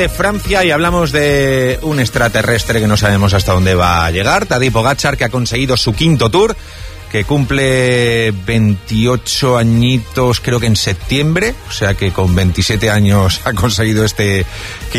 De Francia, y hablamos de un extraterrestre que no sabemos hasta dónde va a llegar, Tadej Pogačar, que ha conseguido su quinto Tour, que cumple 28 añitos creo que en septiembre, o sea que con 27 años ha conseguido este